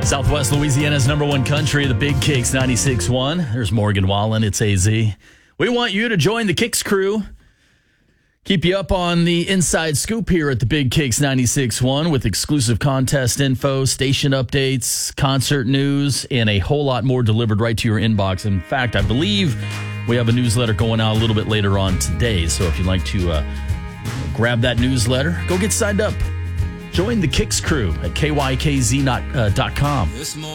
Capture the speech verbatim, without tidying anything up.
Southwest Louisiana's number one country, the Big Kicks ninety-six point one. There's Morgan Wallen. It's A Z. We want you to join the Kicks crew. Keep you up on the inside scoop here at the Big Kicks ninety-six point one with exclusive contest info, station updates, concert news, and a whole lot more delivered right to your inbox. In fact, I believe we have a newsletter going out a little bit later on today. So if you'd like to uh, grab that newsletter, go get signed up. Join the Kicks crew at K Y K Z dot com.